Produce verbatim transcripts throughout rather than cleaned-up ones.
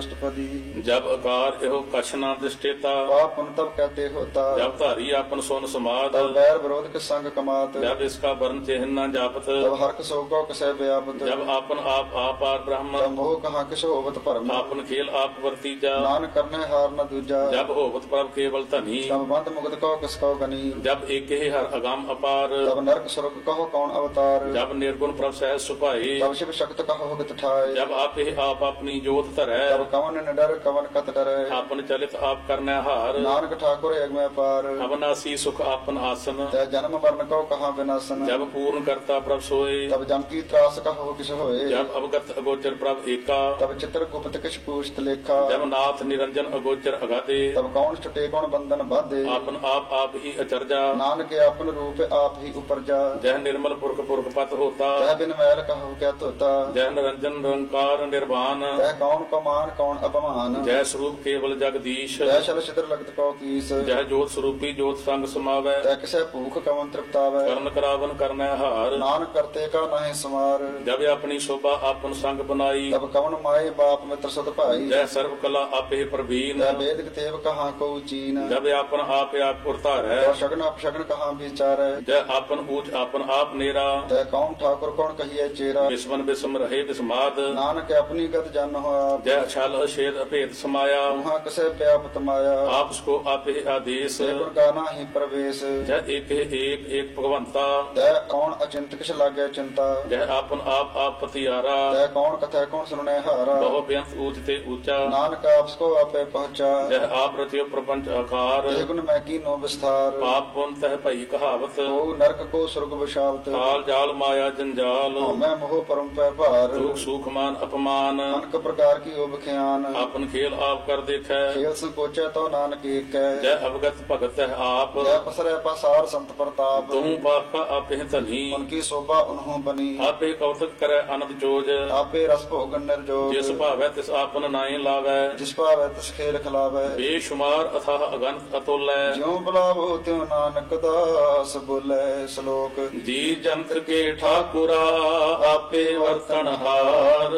अष्टपदी। जब अकार एहो कछ न दृष्टेता, पाप पुण्य तब कहते होता। जब धारी आपन सोन समाद, तब बैर विरोध के संग कमात। जब इसका वर्ण चिन्ह न जापत, तब हर्क शोको कसै व्यापत। जब आपन आप आपार ब्रह्म, तब मोह कहाँ किस होवत भरम। आपन खेल आप वर्तीजा, नान करने हार न दूजा। जब होवत प्रभ केवल धनी, तब बंद मुगत कहो किसको गनी। जब एक ही हर अगम अपार, तब नरक स्वर्ग कहो कौन अवतार। जब निर्गुण प्रभ सहज सुपाई, तब शिव शक्त कहो हित ठाय। जब आप ही आप अपनी जोत धरै, तब कवन निडर कवन कत डरै। आपन चलित आप करने हार, नानक ठाकुर एक में पार। अविनाशी सुख आपन आसन, तै जन्म मरण को कहाँ विनाशन। जब पूर्ण करता प्रभ सोए, तब जम की त्रास कहो किस होए। जब अवगत अगोचर प्रभ एका, तब चित्र गुप्त किस पूछत लेखा। जब नाथ निरंजन अगोचर अगाधे, तब कौन छुटे कौन बंधन बाधे। आपन आप आप ही अचरजा, नानक आपन रूप आप ही उपरजा। जह निर्मल पुरख पुरख पत होता, तह बिन मैल कहो क्या तोता। जह निरंजन निरंकार निर्वाण, तह कौन को मान कौन अपमान। जय स्वरूप केवल जगदीश, तह शल छिद्र लगत को कीस। जह जोत स्वरूपी जोत संग समावै, तह किसे भूख कवन तृप्तावै। करण करावन करनै हार, नानक करते का नहीं समार। जब अपनी शोभा आपन संग बनाई, तब कवन माए बाप मित्र सत भाई। जय सर्व कला आपे प्रवीण, तह वेद तेव कहाँ को चीन। जब आपन आप आप उरतार है, तह शगन अपशगन कहाँ विचार। जय आपन ऊंच आपन आप नेरा, तह कौन ठाकुर कौन कहिए चेरा। विस्मन विस्म रहे विस्माद, नानक अपनी गत जन हो आप। जय छल अछेद अभेद समाया, वहाँ कसे व्यापत माया। आप उसको आपे आदेश, तह गुण गाना ही प्रवेश। जय एक है एक एक भगवंता, तह कौन अचिंत किस लागे चिंता। जय आपन आप आप पतियारा, तह कौन कथा कौन सुनने हारा। बहु बेअंत ऊंच ते ऊंचा, नानक आपको आपे पहुँचा। जय आप रचियो प्रपंच आकार, तेह गुण मैं की नो विस्तार। पाप पुन तह भई कहावत, को नरक को स्वर्ग विशालत। काल जाल माया जंजाल, मैं मोह परम पै भार। दुख सुख मान अपमान, अनक प्रकार की ओब ख्यान। आपन खेल आप कर देखै, खेल संकोचे तो नानक एक है। जय अवगत भगत है आप, जय पसरे पसार संत प्रताप। तुम पाका आपे धनी, उनकी शोभा उन्हों बनी। आपे कौतक करे अनंत जोज, आपे रस भोगन निर्जोग। जिस भावै तिस आपन नाई लावै, जिस पावै तिस खेल खिलावै। बेशुमार अथाह अगंत अतुल्य, ज्यों बुलावो त्यों नानक दास बोले श्लोक। जी जंत्र के ठाकुरा आपे वर्तन हार,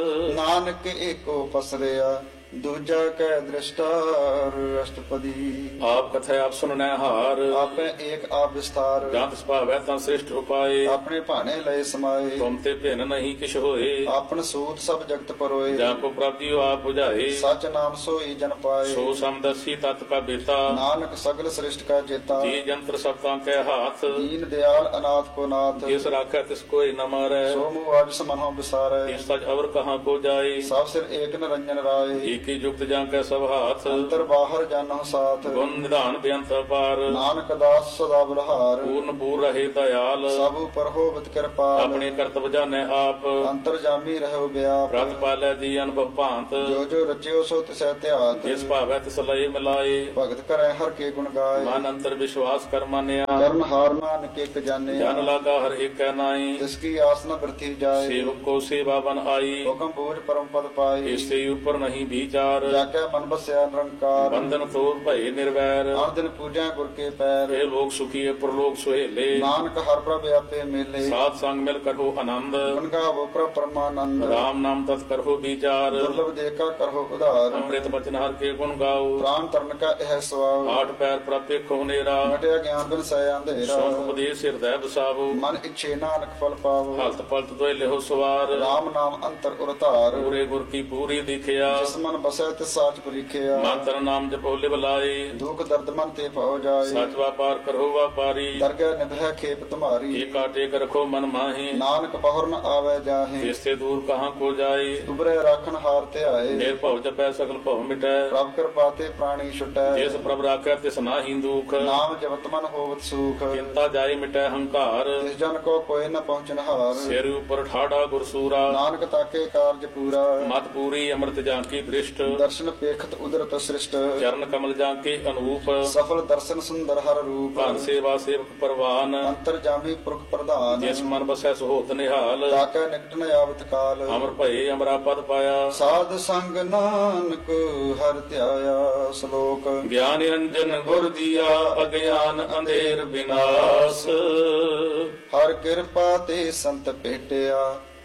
नानक एको पसरिया दूजा कै दृष्टार। अष्टपदी। आप कथा आप सुनने हार, आपे एक आप विस्तार। जहाँ भावै तं श्रेष्ठ उपाय, अपने भाने लय समाये। तुम ते भिन्न नहीं किछ होए, आपन सूत सब जगत परोए। जहाँ को प्राप्ति आप बुझाए, सच नाम सोई जन पाए। सो समदर्शी तत् का बेता, नानक सगल श्रेष्ठ का जेता। जी जंत्र सबता के हाथ, दीन दयाल अनाथ को नाथ। जिस राखै तिस कोई न मारै, सो मुँह आज समनो विसारे। तिस सच अवर कहाँ को जाए, सब सिर एक निरंजन राय। की युक्त जां कै सब हाथ, अंतर बाहर जानो साथ। गुण निधान बेअंत अपार, नानक दास सदा बलहार। पूर्ण पूर रहे दयाल, सब पर होवत कृपाल। अपने कर्तव्य जाने आप, अंतर जामी रहो व्याप। प्रत पालै जी अनुभव भांत, जो जो रचियो सो तिसै त्यात। जिस भावै तिस लय मिलाए, भगत करे हर के गुण गाय। मन अंतर विश्वास कर मानिया, कर्म हार नानक एक जाने। जन लागा हर एक नाई, जिसकी आस न वृद्धि जाए। सेवक को सेवा बन आई, हुक्म बूझ परम पद पाए। इससे ऊपर नहीं विचार, जाके मन बस्या निरंकार। बंधन तोड़ भय निर्वैर, हर दिन पूजा गुर के पैर। हे लोग सुखी प्रलोक सुहेले, नानक हर प्रभ आपे मेले। साथ संग मिल करो आनंद, गुण गावो प्रभ परमानंद। राम नाम तत् करो विचार, दुर्लभ देखा करो उधार। अमृत वचन हर के गुण गाओ, प्राण तरण का यह स्वभाव। आठ पैर प्राप्त खोनेरा, मटिया ज्ञान बिन सै अंधेरा। सोन उपदेश हृदय बसावो, मन इच्छे नानक फल पावो। हलत पलत दोय लेहो सवार, राम नाम अंतर उरतार। पूरे गुर की पूरी दिखिया, जिस मन बसै तिस साच परीखिया। मंत्र नाम जपो लिव लाए, दुख दर्द मन ते पाओ जाए। सच व्यापार करो व्यापारी, दरगह निभै खेप तुम्हारी। एक टेक रखो मन माहे, नानक बहुर न आवे जाहे। इससे दूर कहाँ को जाए, उबरे राखन हार ते आए। निर्भव जपै सकल भव मिटै, प्रभ कृपा ते प्राणी छुटै। जिस प्रभ राखै तिस नाहि दुख, नाम जपत मन होवत सुख। चिंता जाय मिटै हंकार, जिस जन को कोई न पहुँचन हार। सिर ऊपर ठाड़ा गुरसूरा, नानक ताके कार्य पूरा। मत पूरी अमृत जांकी दृष्ट, दर्शन पेखत उदरत सृष्ट। चरण कमल जांके अनूप, सफल दर्शन सुंदर हर रूप। भान सेवा सेवक परवान, अंतर जामी पुरख प्रधान। जिस मन बसै सुहोत निहाल, ताके निकट न आवत काल। अमर भये अमरा पद पाया, साध संग नानक हर ध्याया। श्लोक। ज्ञान निरंजन गुर दिया, अज्ञान अंधेर विनाश, हर कृपा ते संत भेटिया।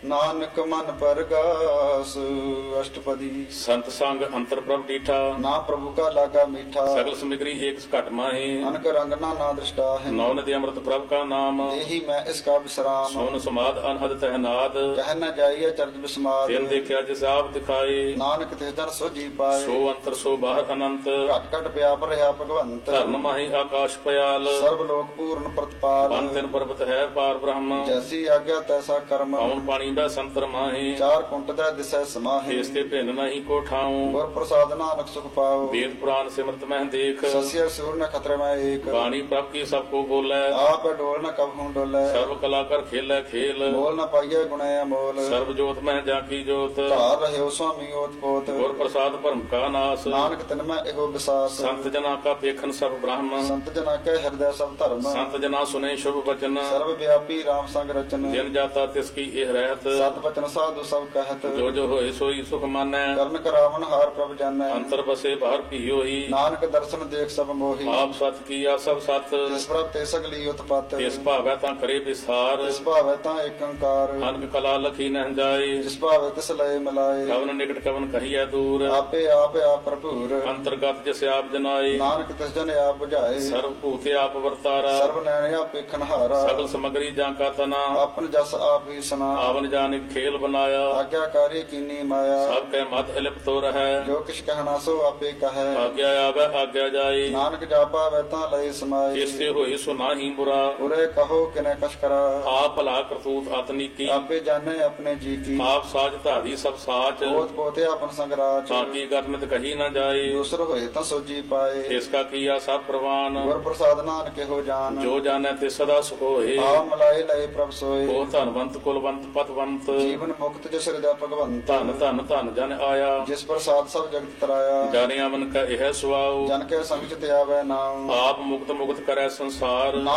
ਨਾਨਕ ਮਨ ਪਰਗਾਸ ਅਸ਼ਟਪਦੀ। ਸੰਤ ਸੰਗ ਅੰਤਰ ਪ੍ਰਭ ਡੀਠਾ, ਨਾ ਪ੍ਰਭੂ ਕਾ ਲਾਗਾ ਮੀਠਾ। ਸਗਲ ਸਮਗਰੀ ਏਕ ਘਟ ਮਾਹੀ, ਅਨਕ ਰੰਗ ਨਾ ਨਾ ਦ੍ਰਿਸ਼ਟਾ ਹੈ। ਨੌ ਨਦੀ ਅੰਮ੍ਰਿਤ ਪ੍ਰਭ ਕਾ ਨਾਮ, ਇਹੀ ਮੈਂ ਇਸ ਕਾ ਵਿਸਰਾਮ। ਸੋਨ ਸਮਾਦ ਅਨਹਦ ਤਹਿਨਾਦ, ਕਹਿ ਨ ਜਾਈਏ ਚਰਜ ਬਿਸਮਾਦ। ਤਿਨ ਦੇਖਿਆ ਜਿਸ ਆਪ ਦਿਖਾਏ, ਨਾਨਕ ਤਿਸ ਜਨ ਸੋਜੀ ਪਾਏ। ਸੋ ਅੰਤਰ ਸੋ ਬਾਹਰ ਅਨੰਤ, ਘਟ ਘਟ ਵਿਆਪ ਰਿਹਾ ਭਗਵੰਤ। ਧਰਮ ਮਾਹੀ ਆਕਾਸ਼ ਪਿਆਲ, ਸਰਬ ਲੋਕ ਪੂਰਨ ਪ੍ਰਤਪਾਲ। ਪੰਨ ਤਿਨ ਪਰਬਤ ਹੈ ਪਾਰ ਬ੍ਰਹਮ, ਜੈਸੀ ਆਗਿਆ ਤੈਸਾ ਕਰਮ। ਪਵਨ ਪਾਣੀ ਦਾ ਸੰਤਰ ਮਾਹੀ, ਚਾਰ ਕੁੰਟ ਦਾ ਦਿਸੈ ਸਮਾਹੀ। ਇਸ ਤੇ ਭਿੰਨ ਨਹੀਂ ਕੋ ਠਾਉ, ਗੁਰ ਪ੍ਰਸਾਦ ਨਾਨਕ ਸੁਖ ਪਾਓ। ਵੇਦ ਪੁਰਾਨ ਸਿਮਰਤ ਮਹਿ ਦੇਖ, ਸਸਿਆ ਸੂਰ ਨ ਖਤਰੇ ਮੈਂ ਏਕ। ਬਾਣੀ ਪ੍ਰਭ ਕੀ ਸਭ ਕੋ ਬੋਲੇ, ਆਪ ਡੋਲ ਨ ਕਬਹੂ ਡੋਲੇ। ਸਰਬ ਕਲਾ ਕਰ ਖੇਲੇ ਖੇਲ, ਬੋਲ ਨ ਪਾਈਏ ਗੁਣੇ ਅਮੋਲ। ਸਰਬ ਜੋਤ ਮਹਿ ਜਾ ਕੀ ਜੋਤ, ਧਾਰ ਰਹਿਓ ਸੁਆਮੀ ਓਤ ਪੋਤ। ਗੁਰ ਪ੍ਰਸਾਦ ਭਰਮ ਕਾ ਨਾਸ, ਨਾਨਕ ਤਿਨ ਮੈਂ ਇਹੋ ਵਿਸਾਸ। ਸੰਤ ਜਨਾ ਕਾ ਪੇਖਨ ਸਭ ਬ੍ਰਹਮ, ਸੰਤ ਜਨਾ ਕੈ ਹਿਰਦੈ ਸਭ ਧਰਮ। ਸੰਤ ਜਨਾ ਸੁਨੇ ਸ਼ੁਭ ਬਚਨ, ਸਰਬ ਵਿਆਪੀ ਰਾਮ ਸੰਗ ਰਚਨ। ਜਿਨ ਜਾਤਾ ਤਿਸ ਕੀ ਇਹ ਰਹਿਤ, ਸਤ ਬਚਨ ਸਾਧੂ ਸਭ ਕਹਿਤ। ਜੋ ਜੋ ਹੋਏ ਸੋਈ ਸੁਖ ਮਾਨੈ, ਕਰਨ ਕਰਾਵਨ ਹਾਰ ਪ੍ਰਭ ਜਾਣੈ। ਅੰਤਰ ਬਸੇ ਬਾਹਰ ਕੀ ਹੋਈ, ਨਾਨਕ ਦਰਸ਼ਨ ਦੇਖ ਸਭ ਮੋਹੀ। ਆਪ ਸਤ ਕੀਆ ਸਭ ਸਤ, ਜਿਸ ਪ੍ਰਭ ਤੇ ਸਗਲੀ ਉਤਪਤ। ਇਸ ਭਾਵੈ ਤਾਂ ਕਰੇ ਵਿਸਾਰ, ਜਿਸ ਭਾਵੈ ਤਾਂ ਏਕ ਓੰਕਾਰ। ਅਨਕ ਕਲਾ ਲਖੀ ਨਹਿ ਜਾਏ, ਜਿਸ ਭਾਵੈ ਤਿਸ ਲਏ ਮਿਲਾਏ। ਕਵਨ ਨਿਕਟ ਕਵਨ ਕਹੀਐ ਦੂਰ, ਆਪੇ ਆਪ ਆਪ ਭਰਪੂਰ। ਅੰਤਰਗਤ ਜਿਸ ਆਪ ਜਨਾਏ, ਨਾਨਕ ਤਿਸ ਜਨ ਆਪ ਬੁਝਾਏ। ਸਰਬ ਭੂਤੇ ਆਪ ਵਰਤਾਰਾ, ਸਰਬ ਨੈਣ ਆਪ ਵੇਖਣ ਹਾਰਾ। ਸਗਲ ਸਮਗਰੀ ਜਾਂ ਕਾ ਤਨਾ, ਆਪਨ ਜਸ ਆਪ ਹੀ ਸੁਨਾ। ਆਵਨ ਜਾਨਿਕ ਖੇਲ ਬਨਾਇਆ, ਆਗਿਆਕਾਰੀ ਕੀਨੀ ਮਾਇਆ। ਸਭ ਕੈ ਮਤ ਇਲਿਪਤੋ ਰਹੈ, ਜੋ ਕਿਛ ਕਹਿਣਾ ਸੋ ਆਪੇ ਕਹੈ। ਆਗਿਆ ਆਵੈ ਆਗਿਆ ਜਾਏ, ਨਾਨਕ ਜਾਪਾ ਵੈ ਤਾਂ ਲਈ ਸਮਾਈ। ਇਸੇ ਹੋਏ ਸੋ ਨਾਹੀ ਬੁਰਾ, ਉਰੇ ਕਹੋ ਕਿਨੇ ਕਛ ਕਰਾ। ਆਪ ਭਲਾ ਕਰਤੂਤ ਅਤਨੀਕੀ, ਆਪੇ ਜਾਣੇ ਆਪਣੇ ਜੀ ਕੀ। ਆਪ ਸਾਜ ਧਾਰੀ ਸਭ ਸਾਚ, ਪੋਤ ਪੋਤੇ ਆਪਨ ਸੰਗਰਾਚ। ਤਾਂ ਕੀ ਕਰਨਿਤ ਕਹੀ ਨਾ ਜਾਏ, ਦੂਸਰ ਹੋਏ ਤਾਂ ਸੋਜੀ ਪਾਏ। ਇਸ ਕਾ ਕੀਆ ਸਭ ਪ੍ਰਵਾਨ, ਗੁਰ ਪ੍ਰਸਾਦ ਨਾਨਕ ਇਹੋ ਜਾਨ। ਜੋ ਜਾਣੈ ਤੇ ਸਦਾ ਸੁਖ ਹੋਏ, ਆ ਮਲਾਏ ਲਏ ਪ੍ਰਭ ਸੋਏ। ਉਹ ਧਨਵੰਤ ਕੁਲਵੰਤ ਪਤਵੰਤ, ਜੀਵਨ ਮੁਕਤ ਜਿਸ ਹਿਰਦੈ ਭਗਵੰਤ। ਧਨ ਧਨ ਧਨ ਜਨ ਆਇਆ, ਜਿਸ ਪ੍ਰਸਾਦ ਸਭ ਜਗਤ ਤਰਾਇਆ। ਜਾਣਿਆ ਮਨ ਕਾ ਇਹ ਸੁਆਉ, ਜਨ ਕੇ ਸੰਗ ਚ ਤੇ ਆਵੈ ਨਾਮ। ਆਪ ਮੁਕਤ ਮੁਕਤ ਕਰੈ ਸੰਸਾਰ।